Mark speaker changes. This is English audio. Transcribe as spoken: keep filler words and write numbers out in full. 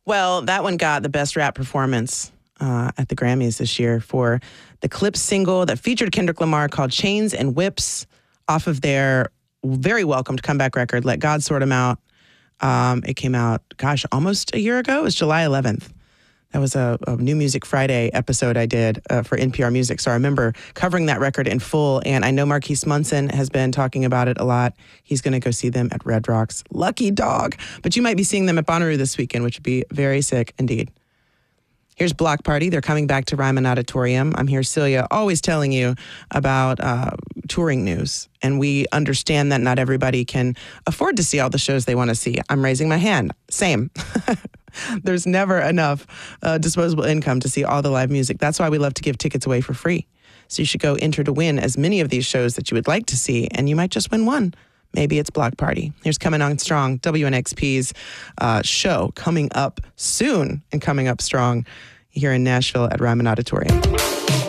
Speaker 1: Well, that one got the best rap performance uh, at the Grammys this year for the Clips single that featured Kendrick Lamar called Chains and Whips off of their very welcomed comeback record, Let God Sort 'Em Out. Um, it came out, gosh, almost a year ago. It was July eleventh. That was a, a New Music Friday episode I did uh, for N P R Music. So I remember covering that record in full. And I know Marquise Munson has been talking about it a lot. He's going to go see them at Red Rocks. Lucky dog. But you might be seeing them at Bonnaroo this weekend, which would be very sick indeed. Here's Block Party. They're coming back to Ryman Auditorium. I'm here, Celia, always telling you about uh, touring news. And we understand that not everybody can afford to see all the shows they want to see. I'm raising my hand. Same. There's never enough uh, disposable income to see all the live music. That's why we love to give tickets away for free. So you should go enter to win as many of these shows that you would like to see, and you might just win one. Maybe it's Block Party. Here's Coming On Strong, W N X P's uh, show coming up soon and coming up strong here in Nashville at Ryman Auditorium.